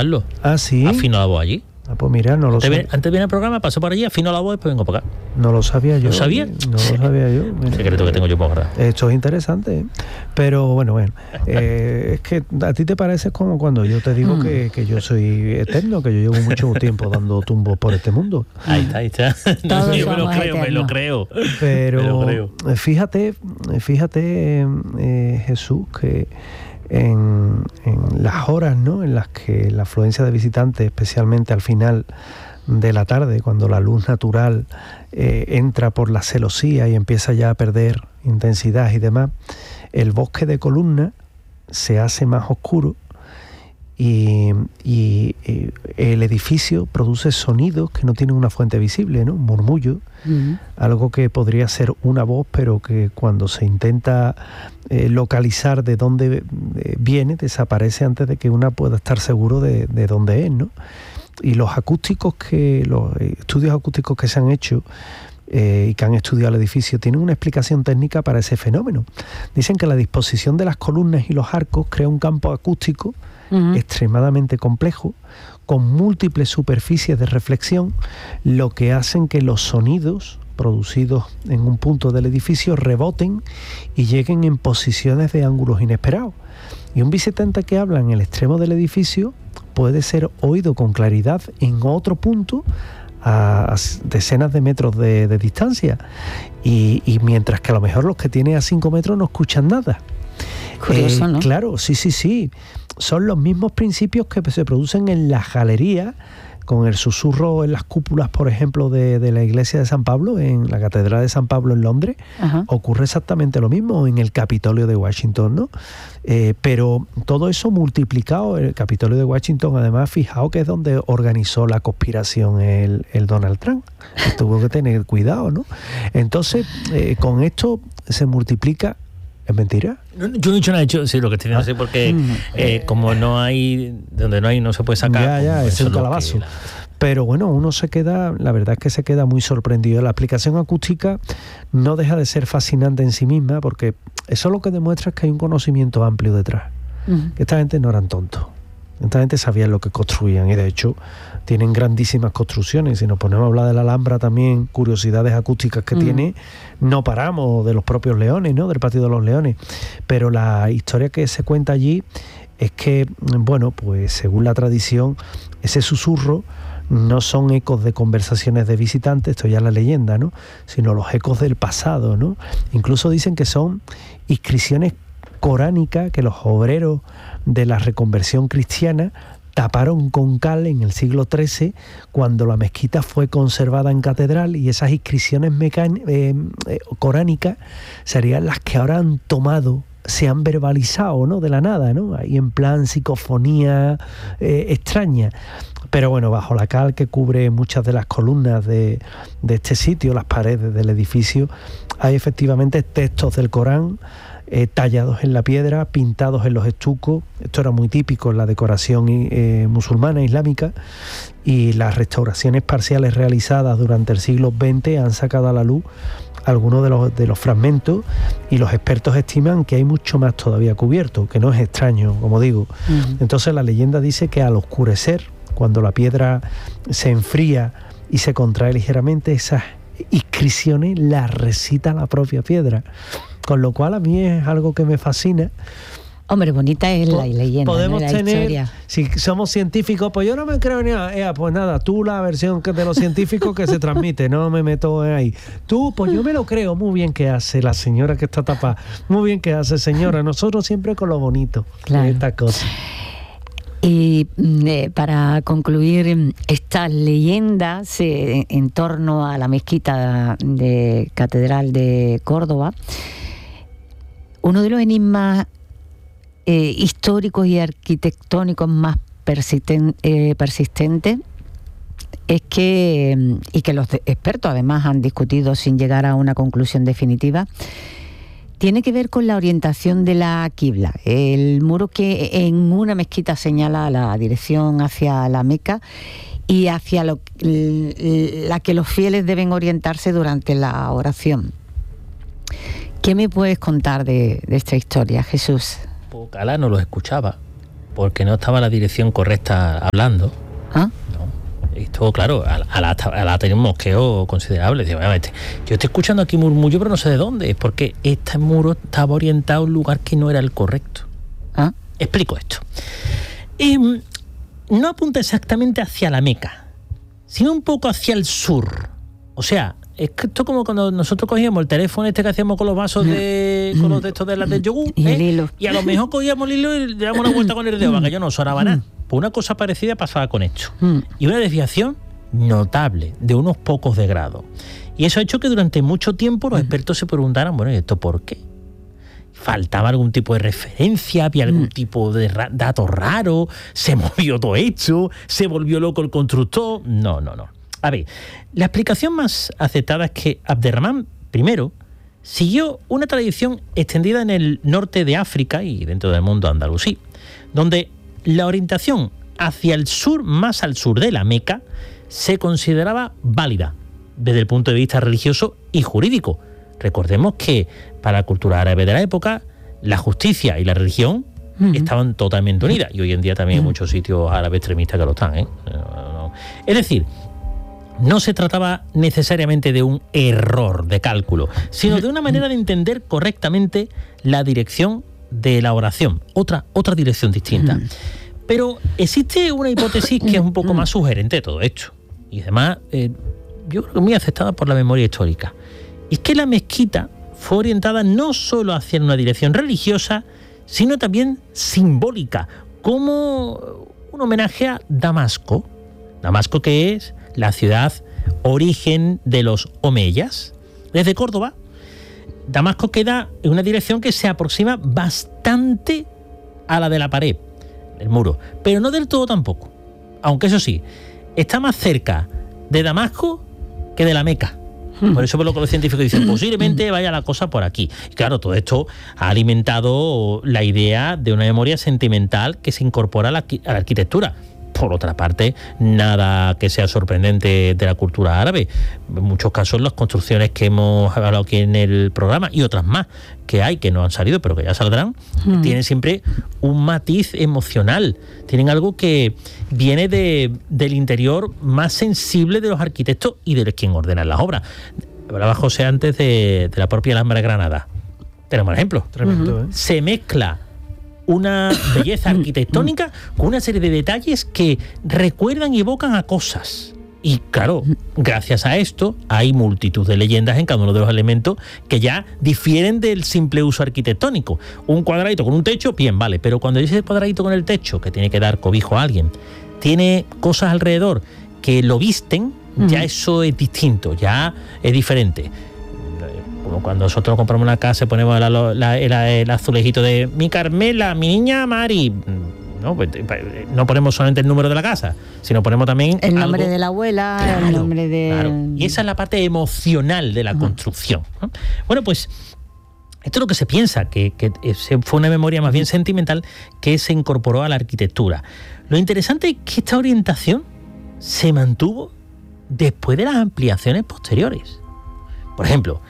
grabarlo. Ah, sí. Afino la voz allí. Ah, pues mira, no lo sabía. Antes viene el programa, paso por allí, afino la voz y después vengo para acá. No lo sabía yo. ¿Lo sabía? No lo sabía yo. Mira. Secreto que tengo yo para guardar. Esto es interesante, ¿eh? Pero bueno. Es que a ti te parece como cuando yo te digo que yo soy eterno, que yo llevo mucho tiempo dando tumbos por este mundo. Ahí está. Todos Yo somos me lo creo. Pero fíjate, Jesús, que en las horas, ¿no?, en las que la afluencia de visitantes, especialmente al final de la tarde, cuando la luz natural entra por la celosía y empieza ya a perder intensidad y demás, el bosque de columnas se hace más oscuro y el edificio produce sonidos que no tienen una fuente visible, ¿no? Un murmullo, algo que podría ser una voz, pero que cuando se intenta localizar de dónde viene, desaparece antes de que una pueda estar seguro de dónde es, ¿no? Y los estudios acústicos que se han hecho y que han estudiado el edificio tienen una explicación técnica para ese fenómeno. Dicen que la disposición de las columnas y los arcos crea un campo acústico extremadamente complejo, con múltiples superficies de reflexión, lo que hacen que los sonidos producidos en un punto del edificio reboten y lleguen en posiciones de ángulos inesperados. Y un visitante que habla en el extremo del edificio puede ser oído con claridad en otro punto a decenas de metros de distancia, y mientras que a lo mejor los que tienen a 5 metros no escuchan nada. Curioso, ¿no? Claro, sí. Son los mismos principios que se producen en las galerías, con el susurro en las cúpulas, por ejemplo, de la iglesia de San Pablo, en la Catedral de San Pablo en Londres. Ajá. Ocurre exactamente lo mismo en el Capitolio de Washington, ¿no? Pero todo eso multiplicado, el Capitolio de Washington, además, fijaos que es donde organizó la conspiración el Donald Trump. Tuvo que tener cuidado, ¿no? Entonces, con esto se multiplica. ¿Es mentira? Yo no he dicho nada, sí, lo que estoy diciendo es porque como no hay, donde no hay, no se puede sacar. Ya, es un calabazo. Pero bueno, uno se queda, la verdad es que se queda muy sorprendido. La aplicación acústica no deja de ser fascinante en sí misma, porque eso lo que demuestra es que hay un conocimiento amplio detrás. Que esta gente no eran tontos. Esta gente sabía lo que construían, y de hecho tienen grandísimas construcciones. Si nos ponemos a hablar de la Alhambra también, curiosidades acústicas que tiene, no paramos, de los propios leones, ¿no?, del Patio de los Leones. Pero la historia que se cuenta allí es que, bueno, pues según la tradición, ese susurro no son ecos de conversaciones de visitantes, esto ya es la leyenda, ¿no?, sino los ecos del pasado, ¿no? Incluso dicen que son inscripciones coránicas que los obreros de la reconversión cristiana taparon con cal en el siglo XIII, cuando la mezquita fue conservada en catedral, y esas inscripciones coránicas serían las que ahora han tomado, se han verbalizado, ¿no?, de la nada, ¿no?, ahí en plan psicofonía extraña. Pero bueno, bajo la cal que cubre muchas de las columnas de este sitio, las paredes del edificio, hay efectivamente textos del Corán tallados en la piedra, pintados en los estucos. Esto era muy típico en la decoración musulmana islámica, y las restauraciones parciales realizadas durante el siglo XX han sacado a la luz algunos de los fragmentos, y los expertos estiman que hay mucho más todavía cubierto, que no es extraño, como digo. Entonces la leyenda dice que al oscurecer, cuando la piedra se enfría y se contrae ligeramente, esas inscripciones las recita la propia piedra. Con lo cual a mí es algo que me fascina. Hombre, bonita es la leyenda, podemos, ¿no?, la tener historia. Si somos científicos, pues yo no me creo ni nada. Pues nada, tú la versión de los científicos que se transmite, no me meto ahí. Tú, pues yo me lo creo. Muy bien que hace la señora que está tapada. Muy bien que hace, señora. Nosotros siempre con lo bonito, claro, de estas cosas. Y para concluir estas leyendas en torno a la mezquita de Catedral de Córdoba, uno de los enigmas históricos y arquitectónicos más persistentes es que, y que los expertos además han discutido sin llegar a una conclusión definitiva, tiene que ver con la orientación de la quibla. El muro que en una mezquita señala la dirección hacia la Meca y hacia la que los fieles deben orientarse durante la oración. ¿Qué me puedes contar de esta historia, Jesús? Alá no los escuchaba, porque no estaba la dirección correcta hablando. ¿Ah? Esto, claro, a tener un mosqueo considerable. Digo, yo estoy escuchando aquí murmullo, pero no sé de dónde. Es porque este muro estaba orientado a un lugar que no era el correcto. ¿Ah? Explico esto. No apunta exactamente hacia la Meca, sino un poco hacia el sur. O sea, es que esto como cuando nosotros cogíamos el teléfono que hacíamos con los vasos con los textos de las del yogur, y el hilo. Y a lo mejor cogíamos el hilo y le damos una vuelta con el dedo, para que yo no sonaba nada. Pues una cosa parecida pasaba con esto. Y una desviación notable, de unos pocos de grado. Y eso ha hecho que durante mucho tiempo los expertos se preguntaran, bueno, ¿y esto por qué? ¿Faltaba algún tipo de referencia? ¿Había algún tipo de dato raro? ¿Se movió todo esto? ¿Se volvió loco el constructor? No. A ver, la explicación más aceptada es que Abderramán I siguió una tradición extendida en el norte de África y dentro del mundo andalusí, donde la orientación hacia el sur, más al sur de la Meca, se consideraba válida desde el punto de vista religioso y jurídico. Recordemos que para la cultura árabe de la época, la justicia y la religión estaban totalmente unidas, y hoy en día también hay muchos sitios árabes extremistas que lo están, ¿eh? Es decir, no se trataba necesariamente de un error de cálculo, sino de una manera de entender correctamente la dirección de la oración, otra dirección distinta. Pero existe una hipótesis que es un poco más sugerente de todo esto, y además yo creo que muy aceptada por la memoria histórica. Y es que la mezquita fue orientada no solo hacia una dirección religiosa, sino también simbólica, como un homenaje a Damasco. Damasco, que es la ciudad origen de los omeyas. Desde Córdoba, Damasco queda en una dirección que se aproxima bastante a la de la pared, el muro, pero no del todo tampoco. Aunque eso sí, está más cerca de Damasco que de la Meca. Por eso, por lo que los científicos dicen, posiblemente vaya la cosa por aquí. Y claro, todo esto ha alimentado la idea de una memoria sentimental que se incorpora a la arquitectura. Por otra parte, nada que sea sorprendente de la cultura árabe. En muchos casos, las construcciones que hemos hablado aquí en el programa y otras más que hay, que no han salido, pero que ya saldrán, tienen siempre un matiz emocional. Tienen algo que viene del interior más sensible de los arquitectos y de quien ordena las obras. Hablaba José antes de la propia Alhambra de Granada. Tenemos un ejemplo. Tremendo, ¿eh? Se mezcla una belleza arquitectónica con una serie de detalles que recuerdan y evocan a cosas. Y claro, gracias a esto hay multitud de leyendas en cada uno de los elementos que ya difieren del simple uso arquitectónico. Un cuadradito con un techo, bien, vale, pero cuando ese cuadradito con el techo, que tiene que dar cobijo a alguien, tiene cosas alrededor que lo visten, ya eso es distinto, ya es diferente. Como cuando nosotros compramos una casa y ponemos el azulejito de mi Carmela, mi niña Mari. No, pues, no ponemos solamente el número de la casa, sino ponemos también el nombre de la abuela, claro, el nombre de... Claro. Y esa es la parte emocional de la construcción, ¿no? Bueno, pues esto es lo que se piensa, que fue una memoria más bien sentimental que se incorporó a la arquitectura. Lo interesante es que esta orientación se mantuvo después de las ampliaciones posteriores. Por ejemplo,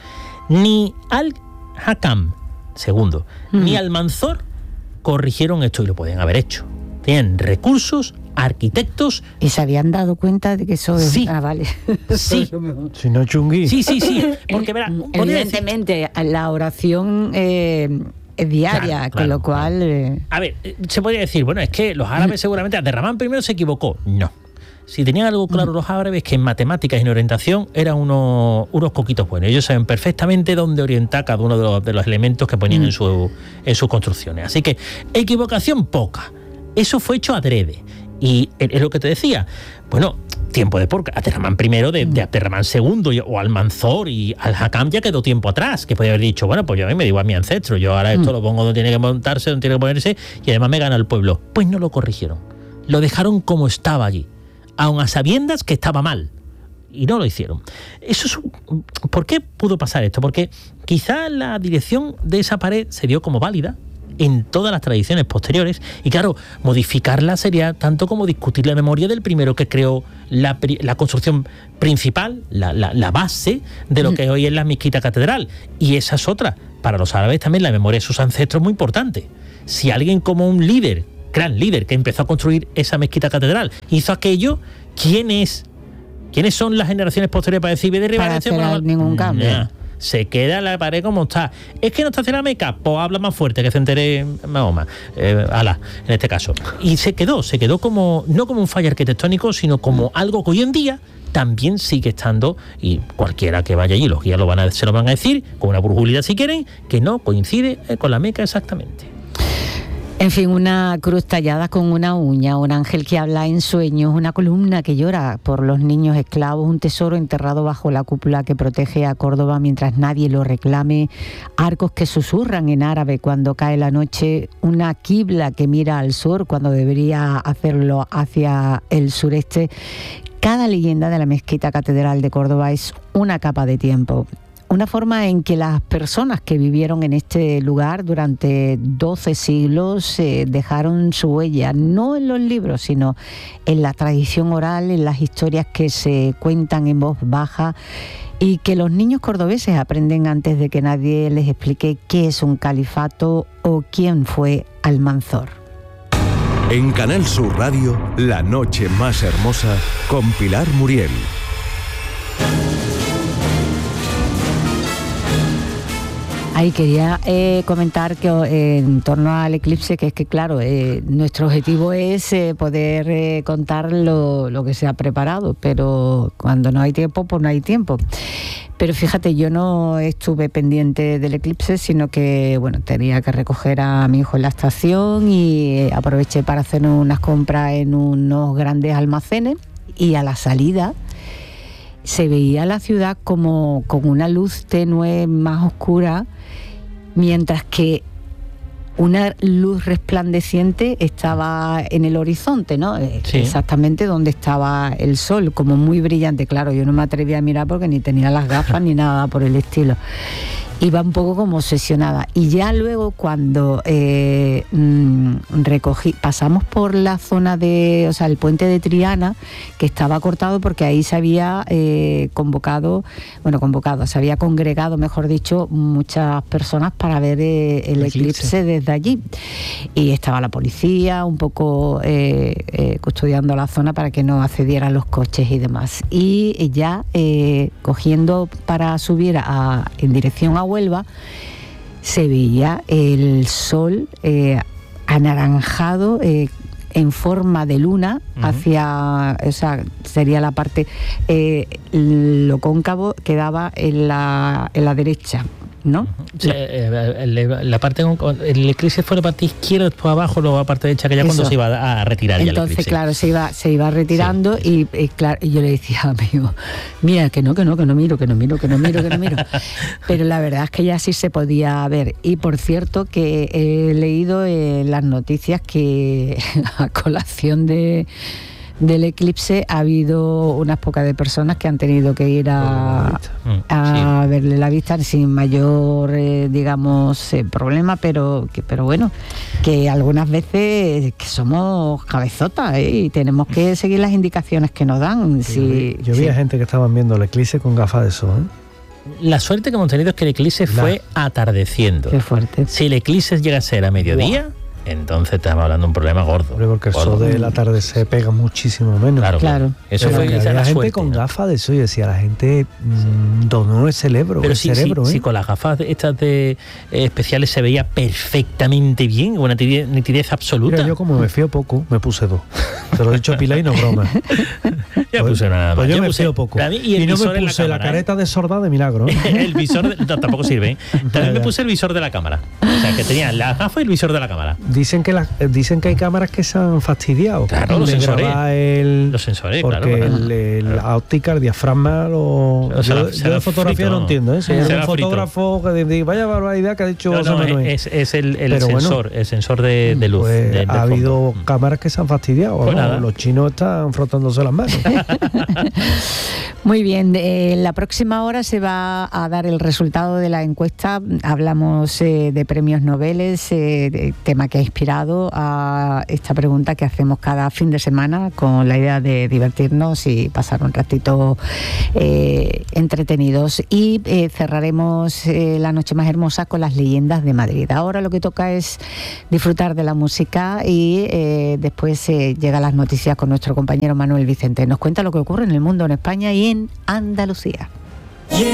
ni Al-Hakam II ni Almanzor corrigieron esto, y lo podían haber hecho. Tenían recursos, arquitectos. ¿Y se habían dado cuenta de que eso es... Sí. Ah, vale. Sí. Si no, chungui. Sí. Porque, verá, evidentemente, la oración es diaria, claro, con lo cual... A ver, se podría decir, bueno, es que los árabes seguramente, Abderramán I se equivocó. No. Si tenían algo claro los árabes, que en matemáticas y en orientación eran unos coquitos buenos. Ellos saben perfectamente dónde orientar cada uno de los elementos que ponían en sus construcciones. Así que equivocación poca. Eso fue hecho adrede. Y es lo que te decía. Bueno, tiempo de porca. Abderramán I de Abderramán II o Almanzor y Al-Hakam ya quedó tiempo atrás, que podía haber dicho, bueno, pues yo a mí me digo a mi ancestro, yo ahora esto lo pongo donde tiene que montarse, donde tiene que ponerse, y además me gana el pueblo. Pues no lo corrigieron. Lo dejaron como estaba allí, aun a sabiendas que estaba mal, y no lo hicieron. ¿Por qué pudo pasar esto? Porque quizá la dirección de esa pared se dio como válida en todas las tradiciones posteriores, y claro, modificarla sería tanto como discutir la memoria del primero que creó la construcción principal, la base de lo que hoy es la mezquita catedral. Y esa es otra. Para los árabes también la memoria de sus ancestros es muy importante. Si alguien como un líder gran líder que empezó a construir esa mezquita catedral. Hizo aquello. ¿Quiénes son las generaciones posteriores para decir, derribar para hacer ningún cambio? Nah, se queda en la pared como está. Es que no está haciendo la Meca, pues habla más fuerte, que se entere Mahoma, Alá, en este caso. Y se quedó como, no como un fallo arquitectónico, sino como algo que hoy en día también sigue estando, y cualquiera que vaya allí, los guías se lo van a decir, con una brujulidad si quieren, que no coincide con la Meca exactamente. En fin, una cruz tallada con una uña, un ángel que habla en sueños, una columna que llora por los niños esclavos, un tesoro enterrado bajo la cúpula que protege a Córdoba mientras nadie lo reclame, arcos que susurran en árabe cuando cae la noche, una quibla que mira al sur cuando debería hacerlo hacia el sureste. Cada leyenda de la mezquita catedral de Córdoba es una capa de tiempo. Una forma en que las personas que vivieron en este lugar durante 12 siglos dejaron su huella, no en los libros, sino en la tradición oral, en las historias que se cuentan en voz baja y que los niños cordobeses aprenden antes de que nadie les explique qué es un califato o quién fue Almanzor. En Canal Sur Radio, La Noche Más Hermosa, con Pilar Muriel. Ahí quería comentar que en torno al eclipse, que es que claro, nuestro objetivo es poder contar lo que se ha preparado, pero cuando no hay tiempo, pues no hay tiempo. Pero fíjate, yo no estuve pendiente del eclipse, sino que tenía que recoger a mi hijo en la estación y aproveché para hacer unas compras en unos grandes almacenes, y a la salida se veía la ciudad como con una luz tenue más oscura, mientras que una luz resplandeciente estaba en el horizonte, ¿no? Sí. Exactamente donde estaba el sol, como muy brillante. Claro, yo no me atrevía a mirar porque ni tenía las gafas ni nada por el estilo. Iba un poco como obsesionada. Y ya luego cuando pasamos por la zona el puente de Triana, que estaba cortado porque ahí se había se había congregado, mejor dicho, muchas personas para ver el eclipse desde allí. Y estaba la policía un poco custodiando la zona para que no accedieran los coches y demás. Y ya cogiendo para subir en dirección a Huelva, se veía el sol anaranjado en forma de luna hacia, sería la parte, lo cóncavo quedaba en la derecha, ¿no? La parte, el eclipse fue la parte izquierda, después abajo, luego la parte derecha, que ya cuando se iba a retirar. Entonces, ya el claro, se iba retirando, sí. Y claro, y yo le decía, amigo, mira, que no miro. Pero la verdad es que ya sí se podía ver. Y por cierto, que he leído las noticias que a colación del eclipse ha habido unas pocas de personas que han tenido que ir a verle la vista sin mayor problema, pero bueno, que algunas veces que somos cabezotas y tenemos que seguir las indicaciones que nos dan. Yo vi a gente que estaban viendo el eclipse con gafas de sol. La suerte que hemos tenido es que el eclipse fue atardeciendo. Qué fuerte. Si el eclipse llega a ser a mediodía, entonces estamos hablando de un problema gordo. Porque el sol del atardecer pega muchísimo menos. Claro. Eso fue la gente con gafas de sol, y decía, la gente donó el cerebro. Pero sí, con las gafas estas especiales se veía perfectamente bien, una nitidez absoluta. Mira, yo como me fío poco, me puse 2. Te lo he dicho, Pilar, y no broma. Ya puse nada más. Pues yo me fío poco. Y no me puse la careta de sorda de milagro. El visor tampoco sirve. También me puse el visor de la cámara. O sea, que tenía las gafas y el visor de la cámara. Dicen que hay cámaras que se han fastidiado. Claro, los sensores. Los sensores, porque claro. La óptica, el diafragma, yo de fotografía no entiendo. Si era un fotógrafo que dice, vaya barbaridad que ha dicho es el sensor de luz. Pues ha habido cámaras que se han fastidiado. Pues los chinos están frotándose las manos. Muy bien, la próxima hora se va a dar el resultado de la encuesta. Hablamos de premios Nobel, tema que inspirado a esta pregunta que hacemos cada fin de semana con la idea de divertirnos y pasar un ratito entretenidos. Y cerraremos la noche más hermosa con las leyendas de Madrid. Ahora lo que toca es disfrutar de la música y después llegan las noticias con nuestro compañero Manuel Vicente. Nos cuenta lo que ocurre en el mundo, en España y en Andalucía.